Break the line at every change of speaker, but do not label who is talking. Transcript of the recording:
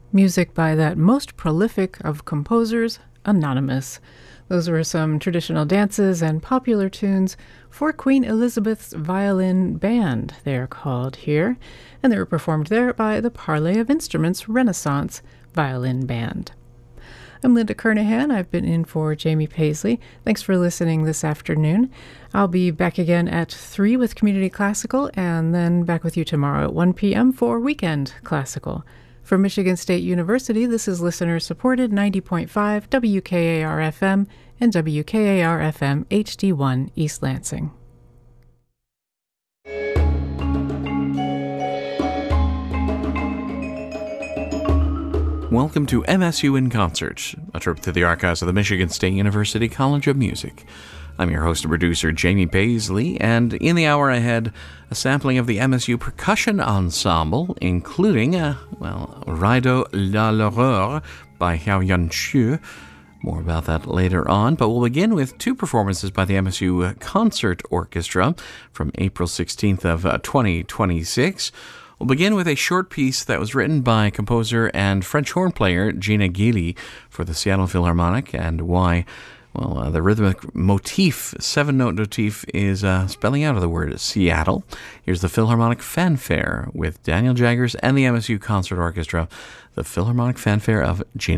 Music by that most prolific of composers, Anonymous. Those were some traditional dances and popular tunes for Queen Elizabeth's Violin Band, they're called here, and they were performed there by the Parley of Instruments Renaissance Violin Band. I'm Linda Kernahan. I've been in for Jamie Paisley. Thanks for listening this afternoon. I'll be back again at 3 with Community Classical, and then back with you tomorrow at 1 p.m. for Weekend Classical. From Michigan State University, this is listener-supported 90.5 WKAR-FM and WKAR-FM HD1 East Lansing.
Welcome to MSU in Concert, a trip through the archives of the Michigan State University College of Music. I'm your host and producer, Jamie Paisley, and in the hour ahead, a sampling of the MSU Percussion Ensemble, including, Rideau La l'Horreur by Xiaoyan Xu. More about that later on, but we'll begin with 2 performances by the MSU Concert Orchestra from April 16th of 2026. We'll begin with a short piece that was written by composer and French horn player Gina Geely for the Seattle Philharmonic, and why, the rhythmic motif, 7-note motif, is spelling out of the word Seattle. Here's the Philharmonic Fanfare with Daniel Jaggers and the MSU Concert Orchestra, the Philharmonic Fanfare of Gina